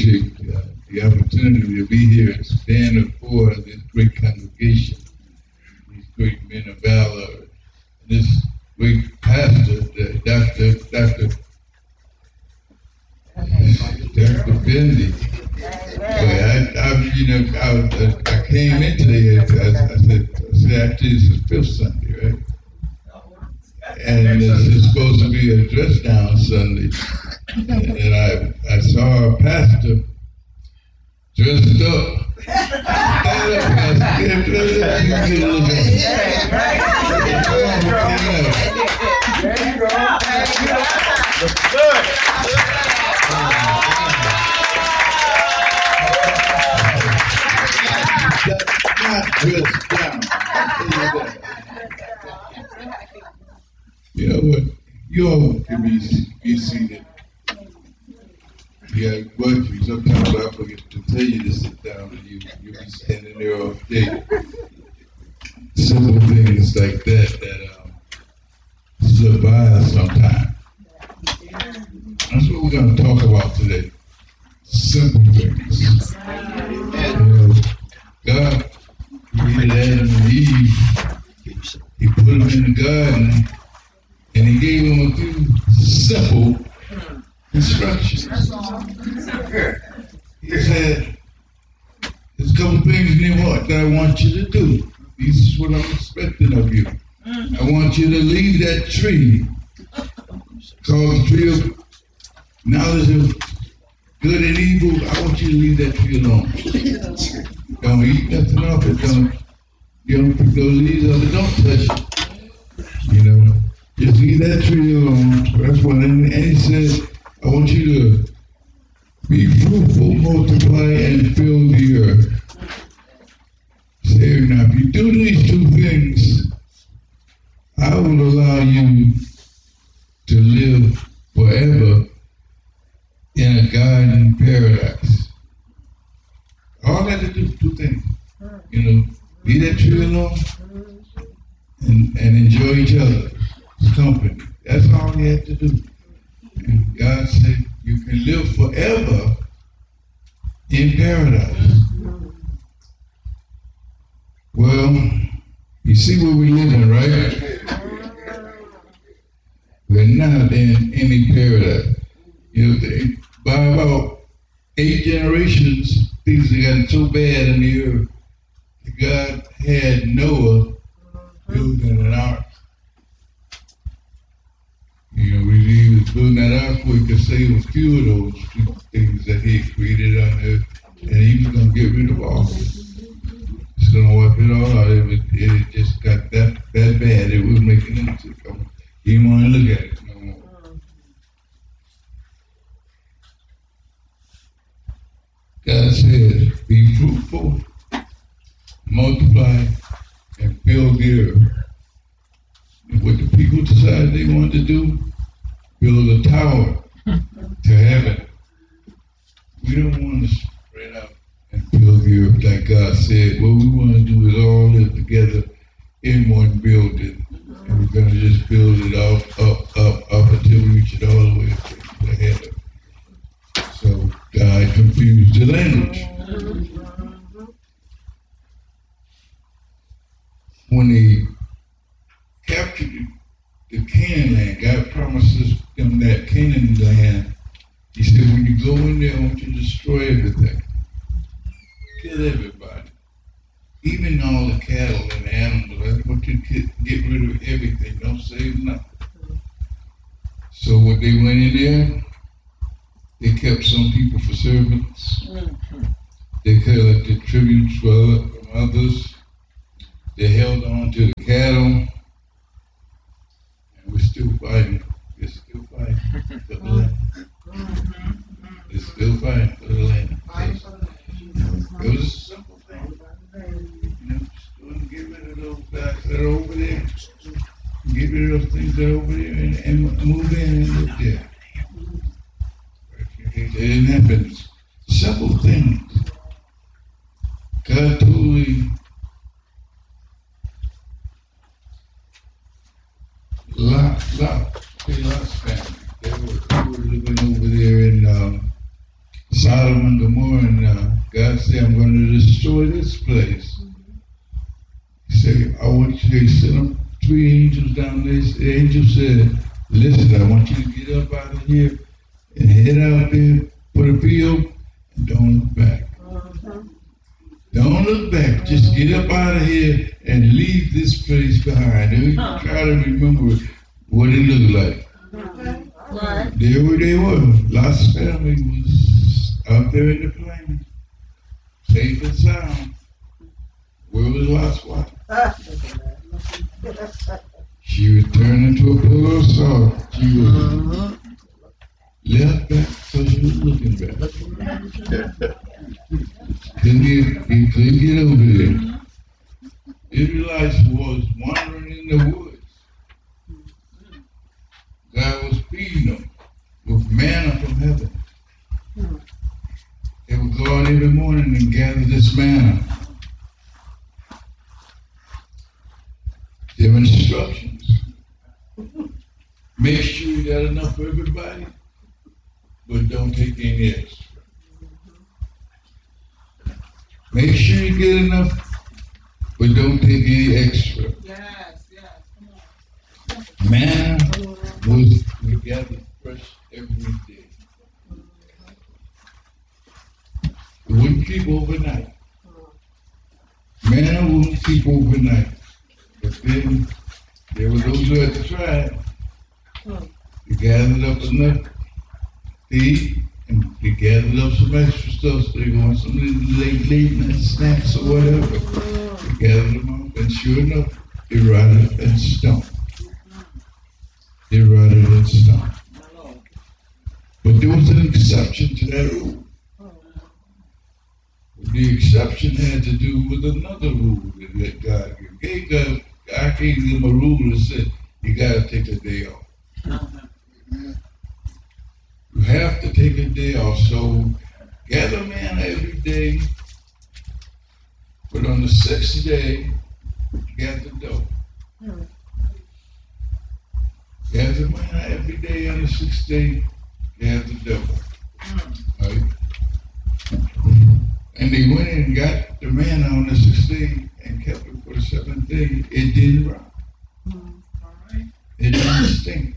appreciate the opportunity to be here and stand before this great congregation, these great men of valor, and this great pastor, Dr. Bendy. I came in today. I said, actually, it's the fifth Sunday, right? And this is supposed to be a dress down Sunday. And I saw a pastor dressed up. Stand up, pastor. Get a little not dressed down. You know what? You all can be seated. Yeah, but sometimes I forget to tell you to sit down and you'll be standing there all day. Simple things like that slip by us sometimes. That's what we're going to talk about today. Simple things. God created Adam and Eve. He put them in the garden and he gave them a few simple instructions. He said, there's a couple things in your heart that I want you to do. This is what I'm expecting of you. I want you to leave that tree called the tree of knowledge of good and evil. I want you to leave that tree alone. Don't eat nothing off it. Don't pick those leaves off it. Don't touch it. Just leave that tree alone. That's one. And he said, I want you to be fruitful, multiply, and fill the earth. Say, now, if you do these two things, I will allow you to live forever in a garden paradise. All I got to do is two things. Leave that tree alone and enjoy each other's company. That's all you have to do. And God said, you can live forever in paradise. Well, you see where we're living, right? We're not in any paradise. By about 8 generations, things have gotten so bad in the earth that God had Noah building an ark. He was building that ark so he could save a few of those things that he had created on earth, and he was going to get rid of all of it. He's going to wipe it all out. It just got that bad. It was making him sick. He didn't want to look at it no more. God said, be fruitful, multiply, and fill the earth. And what the people decided they wanted to do, build a tower to heaven. We don't want to spread out and fill the earth like God said. What we want to do is all live together in one building. And we're going to just build it up until we reach it all the way to heaven. So God confused the language. When they captured the Canaan land, God promises them that Canaan land. He said, when you go in there, I want you to destroy everything. Kill everybody. Even all the cattle and animals. I want you to get rid of everything. Don't save nothing. So what they went in there, they kept some people for servants. They collected tributes from others. They held on to the cattle. And we're still fighting. We're still fighting for the land. We're still fighting for the land. It was a simple thing. Just get rid of those guys that are over there. Get rid of those things that are over there and move in and live there. It didn't happen. Simple things. God totally Lot's family. They were living over there in Sodom and Gomorrah, and God said, I'm going to destroy this place. He said, I want you to send up 3 angels down there. The angel said, listen, I want you to get up out of here and head out there for the field and don't look back. Don't look back. Just get up out of here and leave this place behind. And try to remember what it looked like. Right. There they were. Lot's family was out there in the plains, safe and sound. Where was Lot's wife? She was turned into a pillar of salt. She was left back because she was looking back. He couldn't get over there. Israelites was wandering in the woods. God was feeding them with manna from heaven. They would go out every morning and gather this manna. Their instructions. Make sure you got enough for everybody, but don't take any extra. Make sure you get enough, but don't take any extra. Yes, come on. Manna was gathered fresh every day. It wouldn't keep overnight. Manna wouldn't keep overnight. But then there were those who had to try it. They gathered up enough to eat, and they gathered up some extra stuff, so they want some late night snacks or whatever. They gathered them up, and sure enough, they rotted and stunk. They rotted and stunk. But there was an exception to that rule. The exception had to do with another rule that God gave. God gave them a rule that said, you got to take a day off. You have to take a day off. So gather manna every day, but on the 6th day, gather dough. Gather manna every day on the 6th day, gather dough. Right? And they went in and got the manna on the 6th day and kept it for the 7th day. It didn't rot. It didn't stink.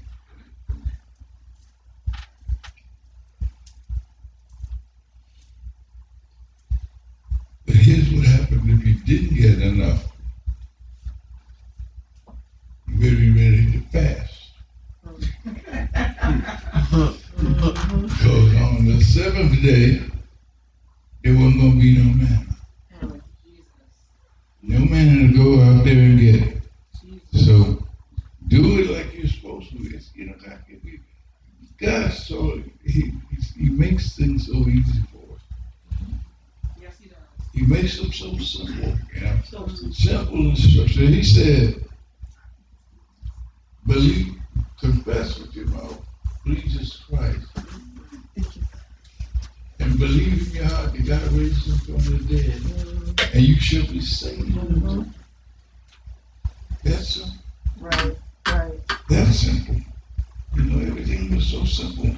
But here's what happened if you didn't get enough. You better be ready to fast. Because on the 7th day, there wasn't going to be no manna. No manna to go out there and get it. So do it like you're supposed to. It's, God, so he makes things so easy for us. Yes, he does. He makes them so simple. Simple instruction. He said, believe, confess with your mouth Jesus Christ. And believe in your heart that God raised him from the dead, and you shall be saved. That's simple. Right. That's simple. Everything was so simple.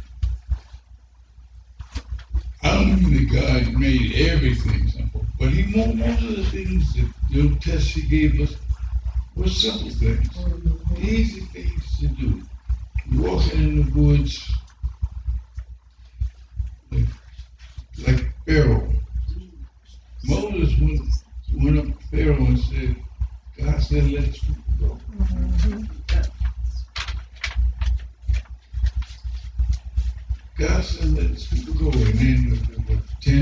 I don't mean that God made everything simple, but most of the things, the tests he gave us were simple things, easy things to do. You're walking in the woods like Pharaoh. Moses went up to Pharaoh and said, God said, let his people go. God said, let his people go. And then the 10